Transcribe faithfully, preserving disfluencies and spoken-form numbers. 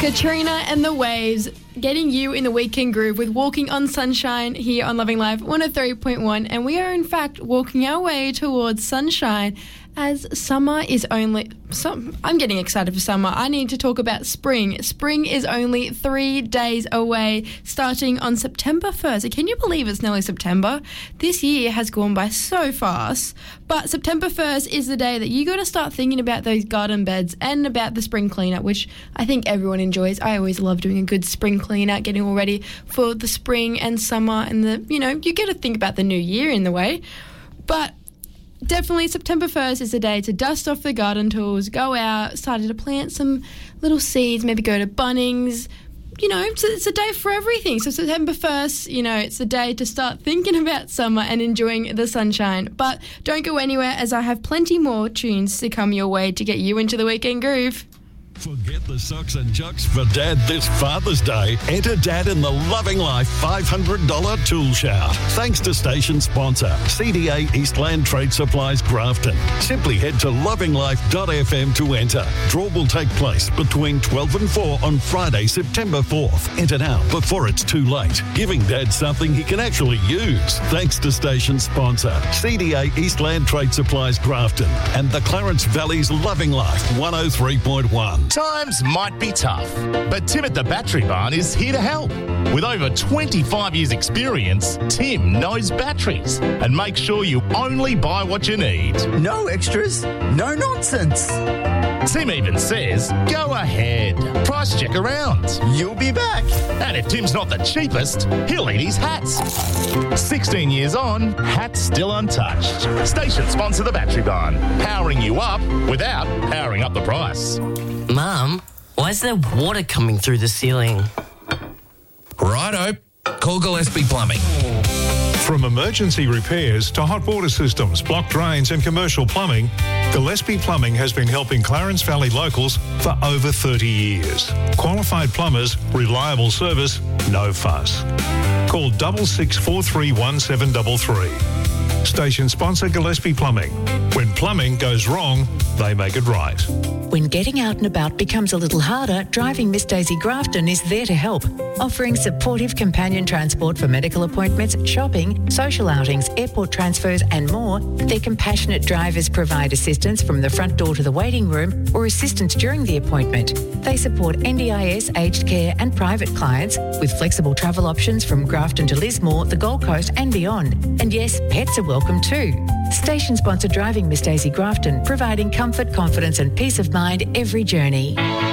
Katrina and the Waves, getting you in the weekend groove with Walking on Sunshine here on Loving Life one oh three point one. And we are in fact walking our way towards sunshine as summer is only... Some, I'm getting excited for summer. I need to talk about spring. Spring is only three days away, starting on September first. Can you believe it's nearly September? This year has gone by so fast. But September first is the day that you got to start thinking about those garden beds and about the spring clean-up, which I think everyone enjoys. I always love doing a good spring clean-out, getting all ready for the spring and summer and the, you know, you got to think about the new year in the way. But definitely September first is the day to dust off the garden tools, go out, start to plant some little seeds, maybe go to Bunnings. You know, it's, it's a day for everything. So September first, you know, it's the day to start thinking about summer and enjoying the sunshine. But don't go anywhere, as I have plenty more tunes to come your way to get you into the weekend groove. Forget the socks and jocks for Dad this Father's Day. Enter Dad in the Loving Life five hundred dollars tool shout. Thanks to station sponsor, C D A Eastland Trade Supplies Grafton. Simply head to loving life dot f m to enter. Draw will take place between twelve and four on Friday, September fourth. Enter now before it's too late. Giving Dad something he can actually use. Thanks to station sponsor, C D A Eastland Trade Supplies Grafton and the Clarence Valley's Loving Life one oh three point one. Times might be tough, but Tim at the Battery Barn is here to help. With over twenty-five years experience, Tim knows batteries and makes sure you only buy what you need. No extras, no nonsense. Tim even says, go ahead, price check around. You'll be back. And if Tim's not the cheapest, he'll eat his hats. sixteen years on, hats still untouched. Station sponsor the Battery Barn, powering you up without powering up the price. Mum, why is there water coming through the ceiling? Righto. Call Gillespie Plumbing. From emergency repairs to hot water systems, blocked drains and commercial plumbing, Gillespie Plumbing has been helping Clarence Valley locals for over thirty years. Qualified plumbers, reliable service, no fuss. Call double six four three one seven three three. Station sponsor Gillespie Plumbing. When plumbing goes wrong, they make it right. When getting out and about becomes a little harder, Driving Miss Daisy Grafton is there to help, offering supportive companion transport for medical appointments, shopping, social outings, airport transfers and more. Their compassionate drivers provide assistance from the front door to the waiting room or assistance during the appointment. They support N D I S, aged care and private clients with flexible travel options from Grafton to Lismore, the Gold Coast and beyond. And yes, pets are welcome too. Station sponsor Driving Miss Daisy Grafton, providing comfort, confidence and peace of mind every journey.